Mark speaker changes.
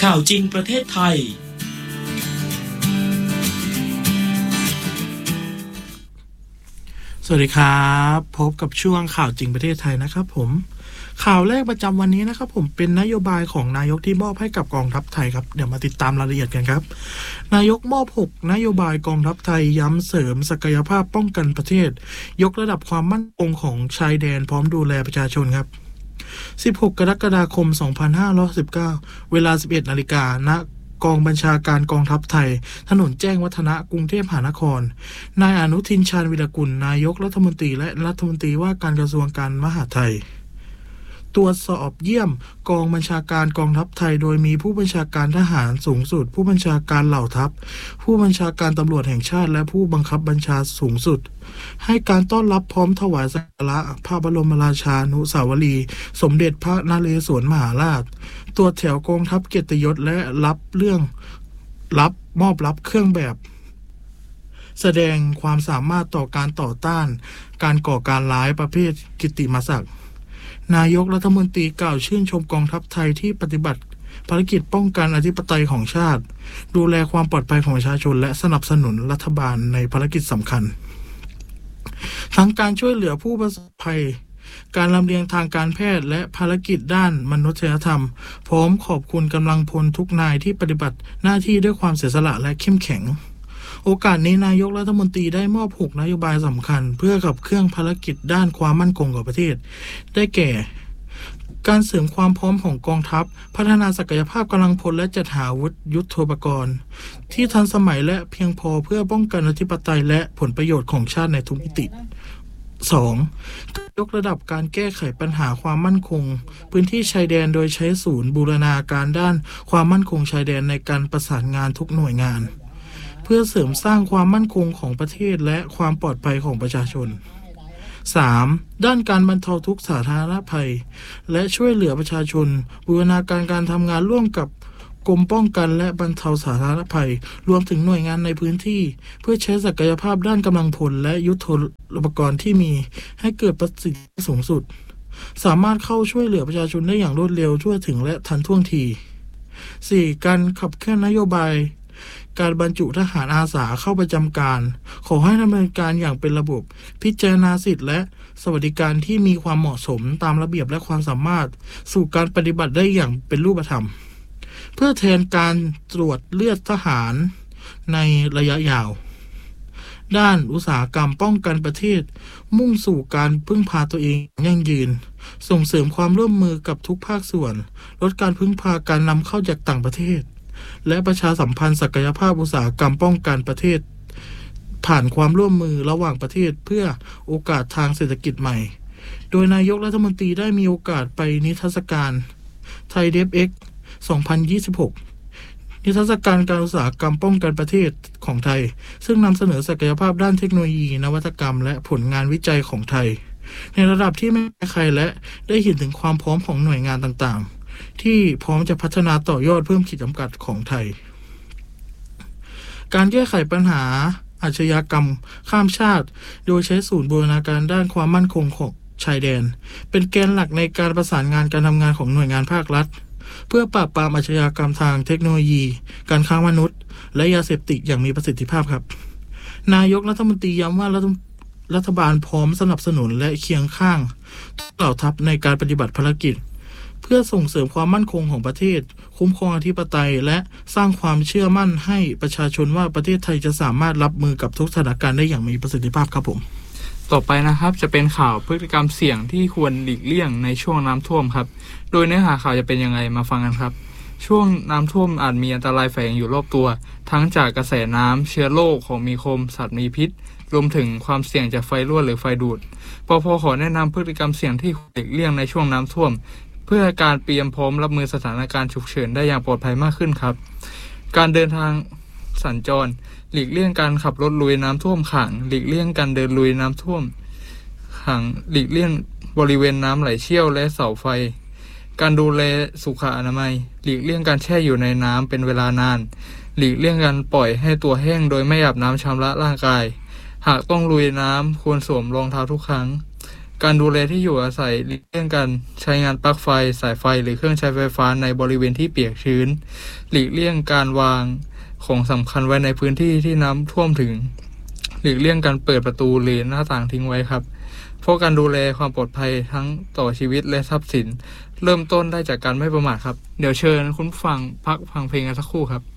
Speaker 1: ข่าวจริงประเทศไทย
Speaker 2: สวัสดีครับพบกับช่วงข่าวจริงประเทศไทยนะครับผมข่าวแรกประจำวันนี้นะครับผมเป็นนโยบายของนายกที่มอบให้กับกองทัพไทยครับเดี๋ยวมาติดตามรายละเอียดกันครับนายกมอบ6นโยบายกองทัพไทยย้ำเสริมศักยภาพป้องกันประเทศยกระดับความมั่นคงของชายแดนพร้อมดูแลประชาชนครับ16 กรกฎาคม 2519 เวลา 11 นาฬิกา ณ กองบัญชาการกองทัพไทยถนนแจ้งวัฒนะกรุงเทพมหานครนายอนุทินชาญวิรากุลนายกรัฐมนตรีและรัฐมนตรีว่าการกระทรวงการมหาดไทยตรวจสอบเยี่ยมกองบัญชาการกองทัพไทยโดยมีผู้บัญชาการทหารสูงสุดผู้บัญชาการเหล่าทัพผู้บัญชาการตำรวจแห่งชาติและผู้บังคับบัญชาสูงสุดให้การต้อนรับพร้อมถวายสักการะพระบรมราชานุสาวรีย์สมเด็จพระนเรศวรมหาราชตรวจแถวกองทัพเกียรติยศและมอบรับเครื่องแบบแสดงความสามารถต่อการต่อต้านการก่อการร้ายประเภทกิตติมศักดิ์นายกรัฐมนตรีกล่าวชื่นชมกองทัพไทยที่ปฏิบัติภารกิจป้องกันอธิปไตยของชาติดูแลความปลอดภัยของประชาชนและสนับสนุนรัฐบาลในภารกิจสำคัญทั้งการช่วยเหลือผู้ประสบภัยการลำเลียงทางการแพทย์และภารกิจด้านมนุษยธรรมพร้อมขอบคุณกำลังพลทุกนายที่ปฏิบัติหน้าที่ด้วยความเสียสละและเข้มแข็งโอกาสนี้นายกรัฐมนตรีได้มอบ6นโยบายสำคัญเพื่อขับเคลื่อนภารกิจด้านความมั่นคงของประเทศได้แก่การเสริมความพร้อมของกองทัพพัฒนาศักยภาพกำลังพลและจัดหาอาวุธยุทโธปกรณ์ที่ทันสมัยและเพียงพอเพื่อป้องกันอธิปไตยและผลประโยชน์ของชาติในทุกมิติ 2. ยกระดับการแก้ไขปัญหาความมั่นคงพื้นที่ชายแดนโดยใช้ศูนย์บูรณาการด้านความมั่นคงชายแดนในการประสานงานทุกหน่วยงานเพื่อเสริมสร้างความมั่นคงของประเทศและความปลอดภัยของประชาชน 3. ด้านการบรรเทาทุกข์สาธารณภัยและช่วยเหลือประชาชนบูรณาการการทำงานร่วมกับกรมป้องกันและบรรเทาสาธารณภัยรวมถึงหน่วยงานในพื้นที่เพื่อใช้ศักยภาพด้านกำลังพลและยุทโธปกรณ์ที่มีให้เกิดประสิทธิภาพสูงสุดสามารถเข้าช่วยเหลือประชาชนได้อย่างรวดเร็วทั่วถึงและทันท่วงที 4. การขับเคลื่อนนโยบายการบรรจุทหารอาสาเข้าประจำการขอให้ดำเนินการอย่างเป็นระบบพิจารณาสิทธิและสวัสดิการที่มีความเหมาะสมตามระเบียบและความสามารถสู่การปฏิบัติได้อย่างเป็นรูปธรรมเพื่อแทนการตรวจเลือดทหารในระยะยาวด้านอุตสาหกรรมป้องกันประเทศมุ่งสู่การพึ่งพาตัวเองยั่งยืนส่งเสริมความร่วมมือกับทุกภาคส่วนลดการพึ่งพาการนำเข้าจากต่างประเทศและประชาสัมพันธ์ศักยภาพอุตสาหกรรมป้องกันประเทศผ่านความร่วมมือระหว่างประเทศเพื่อโอกาสทางเศรษฐกิจใหม่โดยนายกรัฐมนตรีได้มีโอกาสไปนิทรรศการไทยเดฟเอ็กซ์2026 นิทรรศการการอุตสาหกรรมป้องกันประเทศของไทยซึ่งนำเสนอศักยภาพด้านเทคโนโลยีนวัตกรรมและผลงานวิจัยของไทยในระดับที่ไม่แพ้ใครและได้เห็นถึงความพร้อมของหน่วยงานต่างๆที่พร้อมจะพัฒนาต่อยอดเพิ่มขีดจำกัดของไทยการแก้ไขปัญหาอาชญากรรมข้ามชาติโดยใช้ศูนย์บูรณาการด้านความมั่นคงของชายแดนเป็นแกนหลักในการประสานงานการทำงานของหน่วยงานภาครัฐเพื่อปราบปรามอาชญากรรมทางเทคโนโลยีการค้ามนุษย์และยาเสพติดอย่างมีประสิทธิภาพครับนายกรัฐมนตรีย้ำว่ารัฐบาลพร้อมสนับสนุนและเคียงข้างเหล่าทัพในการปฏิบัติภารกิจเพื่อส่งเสริมความมั่นคงของประเทศคุ้มครองอธิปไตยและสร้างความเชื่อมั่นให้ประชาชนว่าประเทศไทยจะสามารถรับมือกับทุกสถานการณ์ได้อย่างมีประสิทธิภาพครับผม
Speaker 3: ต่อไปนะครับจะเป็นข่าวพฤติกรรมเสี่ยงที่ควรหลีกเลี่ยงในช่วงน้ำท่วมครับโดยเนื้อหาข่าวจะเป็นยังไงมาฟังกันครับช่วงน้ำท่วมอาจมีอันตรายแฝงอยู่รอบตัวทั้งจากกระแสน้ำเชื้อโรคของมีคมสัตว์มีพิษรวมถึงความเสี่ยงจากไฟรั่วหรือไฟดูดปภ.ขอแนะนำพฤติกรรมเสี่ยงที่ควรหลีกเลี่ยงในช่วงน้ำท่วมเพื่อการเตรียมพร้อมรับมือสถานการณ์ฉุกเฉินได้อย่างปลอดภัยมากขึ้นครับการเดินทางสัญจรหลีกเลี่ยงการขับรถลุยน้ำท่วมขังหลีกเลี่ยงการเดินลุยน้ำท่วมขังหลีกเลี่ยงบริเวณน้ำไหลเชี่ยวและเสาไฟการดูแลสุขอนามัยหลีกเลี่ยงการแช่อยู่ในน้ำเป็นเวลานานหลีกเลี่ยงการปล่อยให้ตัวแห้งโดยไม่อาบน้ำชำระร่างกายหากต้องลุยน้ำควรสวมรองเท้าทุกครั้งการดูแลที่อยู่อาศัยหลีกเลี่ยงการใช้งานปลั๊กไฟสายไฟหรือเครื่องใช้ไฟฟ้าในบริเวณที่เปียกชื้นหลีกเลี่ยงการวางของสำคัญไว้ในพื้นที่ที่น้ำท่วมถึงหลีกเลี่ยงการเปิดประตูหรือหน้าต่างทิ้งไว้ครับเพราะการดูแลความปลอดภัยทั้งต่อชีวิตและทรัพย์สินเริ่มต้นได้จากการไม่ประมาทครับเดี๋ยวเชิญคุณผู้ฟังพักฟังเพลงกันสักครู่ครับ